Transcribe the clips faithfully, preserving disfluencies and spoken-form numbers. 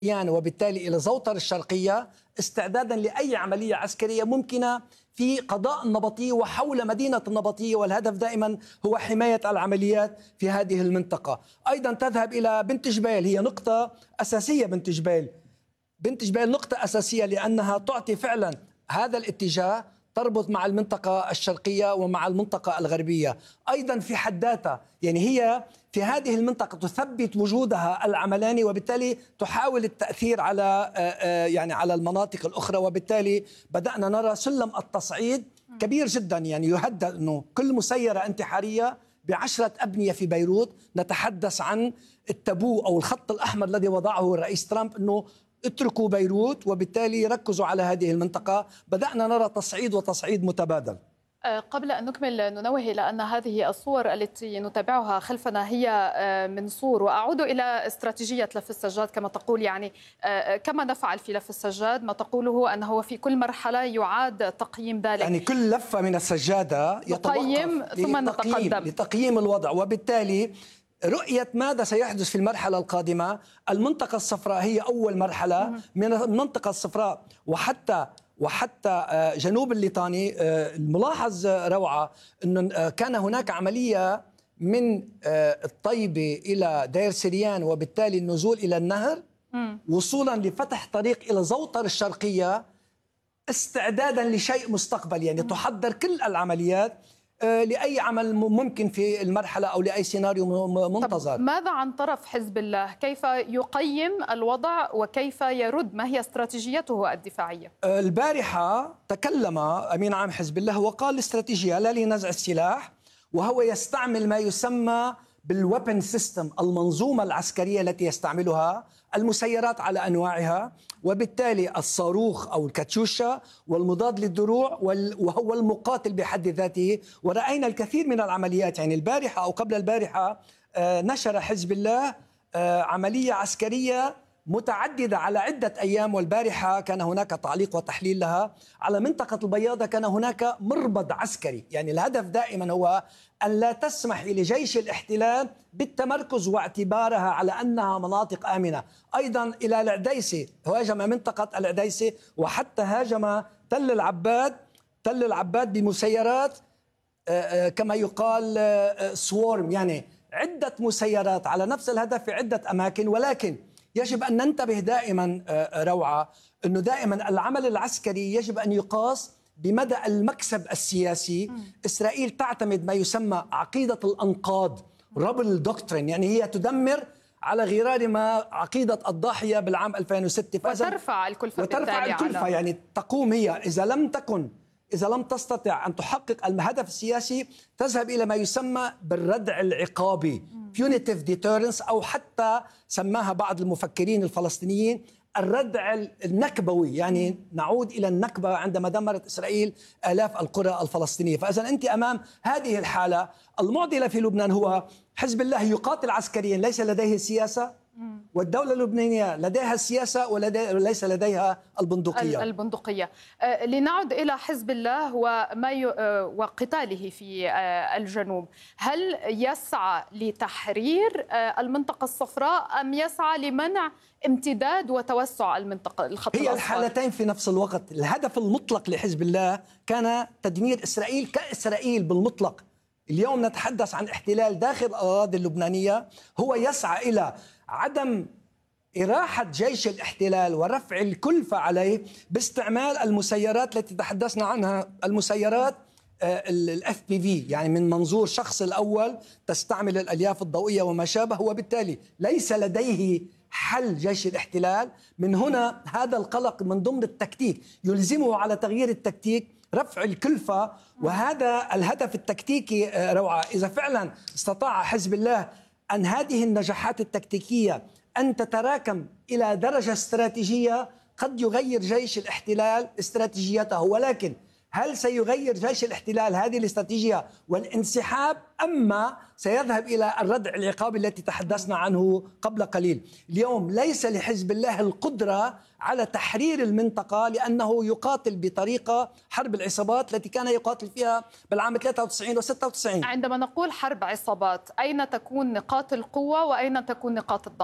وبالتالي إلى زوطر الشرقية استعدادا لأي عملية عسكرية ممكنة في قضاء النبطية وحول مدينة النبطية، والهدف دائما هو حماية العمليات في هذه المنطقة. أيضا تذهب إلى بنت جبيل، هي نقطة أساسية. بنت جبيل بنت جبيل نقطة أساسية لأنها تعطي فعلا هذا الاتجاه، تربط مع المنطقة الشرقية ومع المنطقة الغربية. أيضا في حد ذاتها يعني هي في هذه المنطقة تثبت وجودها العملاني، وبالتالي تحاول التأثير على يعني على المناطق الأخرى، وبالتالي بدأنا نرى سلم التصعيد كبير جدا. يعني يهدد أنه كل مسيرة انتحارية بعشرة أبنية في بيروت، نتحدث عن التابو أو الخط الأحمر الذي وضعه الرئيس ترامب أنه اتركوا بيروت، وبالتالي ركزوا على هذه المنطقة. بدأنا نرى تصعيد وتصعيد متبادل. قبل أن نكمل ننوه إلى أن هذه الصور التي نتابعها خلفنا هي من صور، وأعود إلى استراتيجية لف السجاد كما تقول. يعني كما نفعل في لف السجاد، ما تقوله أنه في كل مرحلة يعاد تقييم ذلك، يعني كل لفة من السجادة يتقيم ثم نتقدم لتقييم الوضع، وبالتالي رؤية ماذا سيحدث في المرحلة القادمة. المنطقة الصفراء هي أول مرحلة من المنطقة الصفراء، وحتى وحتى جنوب الليطاني. الملاحظ روعة أنه كان هناك عملية من الطيبة إلى دير سريان، وبالتالي النزول إلى النهر وصولا لفتح طريق إلى زوطر الشرقية استعدادا لشيء مستقبل. يعني تحضر كل العمليات لأي عمل ممكن في المرحلة أو لأي سيناريو منتظر. ماذا عن طرف حزب الله؟ كيف يقيم الوضع وكيف يرد؟ ما هي استراتيجيته الدفاعية؟ البارحة تكلم أمين عام حزب الله وقال الاستراتيجية لا لنزع السلاح، وهو يستعمل ما يسمى بالويبن سيستم، المنظومة العسكرية التي يستعملها، المسيرات على أنواعها، وبالتالي الصاروخ أو الكاتيوشا والمضاد للدروع وهو المقاتل بحد ذاته. ورأينا الكثير من العمليات. يعني البارحة أو قبل البارحة نشر حزب الله عملية عسكرية متعددة على عدة أيام، والبارحة كان هناك تعليق وتحليل لها على منطقة البياضة. كان هناك مربد عسكري، يعني الهدف دائما هو أن لا تسمح لجيش الاحتلال بالتمركز واعتبارها على أنها مناطق آمنة. أيضا إلى العديسة، هاجم منطقة العديسة، وحتى هاجم تل العباد تل العباد بمسيرات كما يقال سوورم، يعني عدة مسيرات على نفس الهدف في عدة أماكن. ولكن يجب أن ننتبه دائما روعة أنه دائما العمل العسكري يجب أن يقاس بمدى المكسب السياسي. م. إسرائيل تعتمد ما يسمى عقيدة الأنقاض، رابل دوكترين، يعني هي تدمر على غرار ما عقيدة الضاحية بالعام ألفين وستة، وترفع الكلفة وترفع الكلفة. يعني تقوم هي إذا لم تكن إذا لم تستطع أن تحقق الهدف السياسي تذهب إلى ما يسمى بالردع العقابي، punitive deterrence، أو حتى سماها بعض المفكرين الفلسطينيين الردع النكبوي. يعني نعود إلى النكبة عندما دمرت إسرائيل آلاف القرى الفلسطينية. فإذا أنت أمام هذه الحالة. المعضلة في لبنان هو حزب الله يقاتل عسكريا، ليس لديه سياسة، والدولة اللبنانية لديها السياسة وليس لديها البندقية. البندقية. لنعد إلى حزب الله وما ي... وقتاله في الجنوب. هل يسعى لتحرير المنطقة الصفراء أم يسعى لمنع امتداد وتوسع المنطقة الخط هي الأصفر؟ الحالتين في نفس الوقت. الهدف المطلق لحزب الله كان تدمير إسرائيل كإسرائيل بالمطلق. اليوم نتحدث عن احتلال داخل الأراضي اللبنانية. هو يسعى إلى عدم إراحة جيش الاحتلال ورفع الكلفة عليه باستعمال المسيرات التي تحدثنا عنها، المسيرات الاف بي في، يعني من منظور شخص الأول، تستعمل الألياف الضوئية وما شابه، وبالتالي ليس لديه حل جيش الاحتلال. من هنا هذا القلق من ضمن التكتيك يلزمه على تغيير التكتيك، رفع الكلفة، وهذا الهدف التكتيكي روعة. إذا فعلا استطاع حزب الله أن هذه النجاحات التكتيكية أن تتراكم إلى درجة استراتيجية، قد يغير جيش الاحتلال استراتيجيته. ولكن هل سيغير جيش الاحتلال هذه الاستراتيجية والانسحاب، أما سيذهب إلى الردع العقابي التي تحدثنا عنه قبل قليل؟ اليوم ليس لحزب الله القدرة على تحرير المنطقة، لأنه يقاتل بطريقة حرب العصابات التي كان يقاتل فيها بالعام ثلاثة وتسعين وستة وتسعين. عندما نقول حرب عصابات، أين تكون نقاط القوة وأين تكون نقاط الضعف؟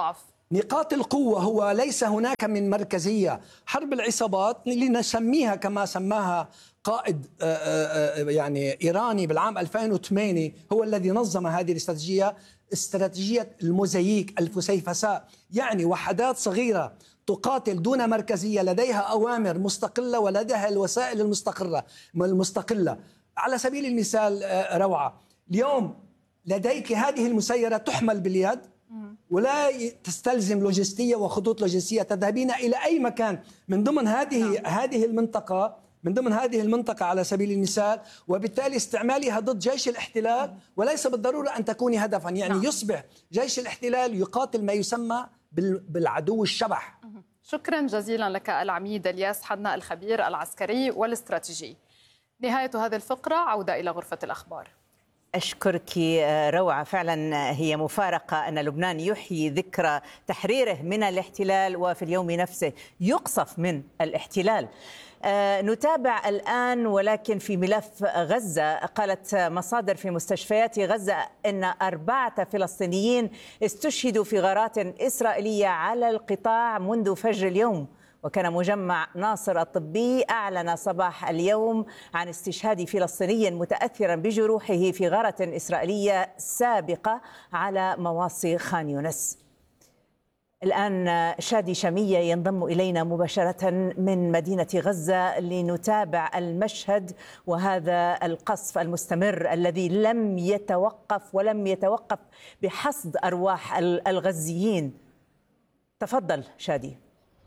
نقاط القوة هو ليس هناك من مركزية. حرب العصابات اللي نسميها كما سماها قائد يعني إيراني بالعام ألفين وثمانية هو الذي نظم هذه الاستراتيجية، استراتيجية الموزاييك الفسيفساء، يعني وحدات صغيرة تقاتل دون مركزية، لديها أوامر مستقلة ولديها الوسائل المستقرة المستقلة. على سبيل المثال روعة، اليوم لديك هذه المسيرة تحمل باليد ولا تستلزم لوجستية وخطوط لوجستية، تذهبين إلى أي مكان من ضمن هذه هذه المنطقة من ضمن هذه المنطقة على سبيل المثال، وبالتالي استعمالها ضد جيش الاحتلال وليس بالضرورة أن تكوني هدفا، يعني نعم. يصبح جيش الاحتلال يقاتل ما يسمى بالعدو الشبح. شكرا جزيلا لك العميد الياس حنا الخبير العسكري والاستراتيجي. نهاية هذه الفقرة، عودة إلى غرفة الأخبار. أشكرك روعة. فعلا هي مفارقة أن لبنان يحيي ذكرى تحريره من الاحتلال وفي اليوم نفسه يقصف من الاحتلال. آه نتابع الآن ولكن في ملف غزة. قالت مصادر في مستشفيات غزة أن أربعة فلسطينيين استشهدوا في غارات إسرائيلية على القطاع منذ فجر اليوم. وكان مجمع ناصر الطبي أعلن صباح اليوم عن استشهاد فلسطيني متأثرا بجروحه في غارة إسرائيلية سابقة على مواصي خان يونس. الآن شادي شامية ينضم إلينا مباشرة من مدينة غزة لنتابع المشهد وهذا القصف المستمر الذي لم يتوقف ولم يتوقف بحصد أرواح الغزيين. تفضل شادي.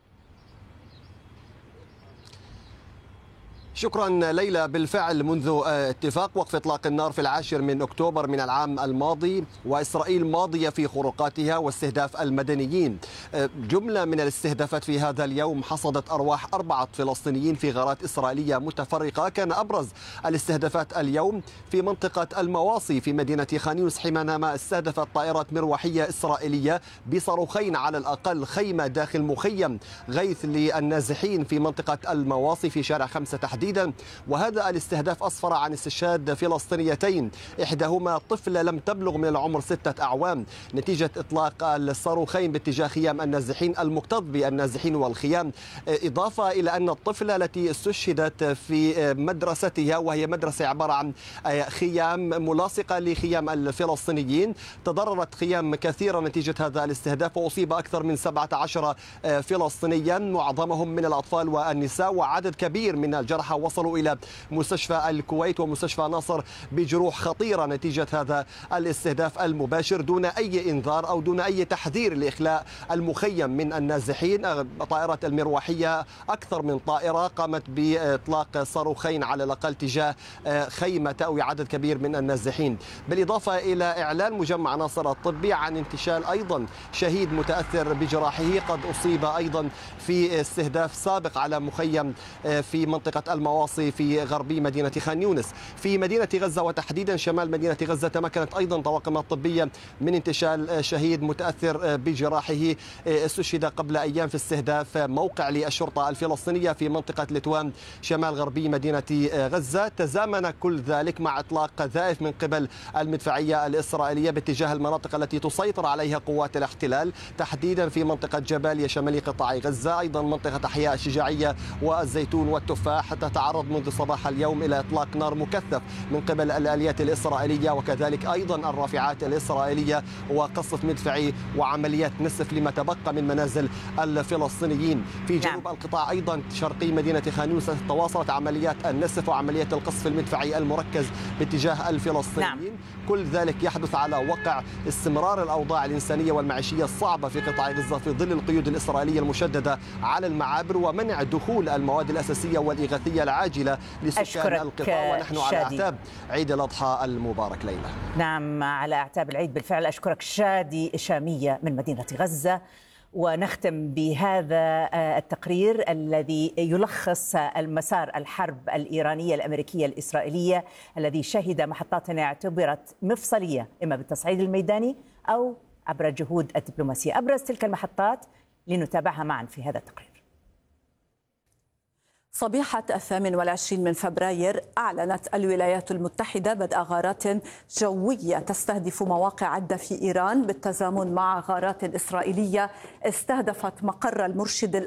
شكرا ليلى. بالفعل منذ اتفاق وقف إطلاق النار في العاشر من أكتوبر من العام الماضي وإسرائيل ماضية في خروقاتها واستهداف المدنيين. جملة من الاستهدافات في هذا اليوم حصدت أرواح أربعة فلسطينيين في غارات إسرائيلية متفرقة. كان أبرز الاستهدافات اليوم في منطقة المواصي في مدينة خان يونس، حينما استهدفت طائرات مروحية إسرائيلية بصاروخين على الأقل خيمة داخل مخيم غيث للنازحين في منطقة المواصي في شارع خمسة تحديدا. وهذا الاستهداف أسفر عن استشهاد فلسطينيتين، إحداهما طفلة لم تبلغ من العمر ستة أعوام، نتيجة إطلاق الصاروخين باتجاه خيام النازحين المكتظ بالنازحين والخيام. إضافة إلى أن الطفلة التي استشهدت في مدرستها، وهي مدرسة عبارة عن خيام ملاصقة لخيام الفلسطينيين، تضررت خيام كثيرة نتيجة هذا الاستهداف، وأصيب أكثر من سبعة عشر فلسطينيا معظمهم من الأطفال والنساء، وعدد كبير من الجرحى وصلوا إلى مستشفى الكويت ومستشفى ناصر بجروح خطيرة نتيجة هذا الاستهداف المباشر دون أي إنذار أو دون أي تحذير لإخلاء المخيم من النازحين. طائرة المروحية أكثر من طائرة قامت بإطلاق صاروخين على الأقل تجاه خيمة تأوي عدد كبير من النازحين، بالإضافة إلى إعلان مجمع ناصر الطبي عن انتشال أيضا شهيد متأثر بجراحه قد أصيب أيضا في استهداف سابق على مخيم في منطقة المواصي في غربي مدينة خان يونس. في مدينة غزة وتحديدا شمال مدينة غزة تمكنت أيضا طواقم الطبية من انتشال شهيد متأثر بجراحه استشهد قبل أيام في استهداف موقع للشرطة الفلسطينية في منطقة لتوان شمال غربي مدينة غزة. تزامن كل ذلك مع إطلاق قذائف من قبل المدفعية الإسرائيلية باتجاه المناطق التي تسيطر عليها قوات الاحتلال، تحديدا في منطقة جباليا شمالي قطاع غزة، أيضا منطقة أحياء الشجاعية والزيتون والتفاح، حتى تعرض منذ صباح اليوم إلى إطلاق نار مكثف من قبل الآليات الإسرائيلية وكذلك أيضا الرافعات الإسرائيلية وقصف مدفعي وعمليات نسف لما تبقى من منازل الفلسطينيين. في جنوب نعم. القطاع أيضا شرقي مدينة خان يونس تواصلت عمليات النسف وعمليات القصف المدفعي المركز باتجاه الفلسطينيين. نعم. كل ذلك يحدث على وقع استمرار الأوضاع الإنسانية والمعيشية الصعبة في قطاع غزة في ظل القيود الإسرائيلية المشددة على المعابر ومنع دخول المواد الأساسية والإغاثية العاجلة لسكان القطاع، ونحن على أعتاب عيد الأضحى المبارك. ليلى. نعم، على أعتاب العيد بالفعل. أشكرك شادي شامية من مدينة غزة. ونختم بهذا التقرير الذي يلخص المسار الحرب الإيرانية الأمريكية الإسرائيلية الذي شهد محطات اعتبرت مفصلية إما بالتصعيد الميداني أو عبر الجهود الدبلوماسية. أبرز تلك المحطات لنتابعها معا في هذا التقرير. صبيحة الثامن والعشرين من فبراير أعلنت الولايات المتحدة بدء غارات جوية تستهدف مواقع عدة في إيران بالتزامن مع غارات إسرائيلية استهدفت مقر المرشد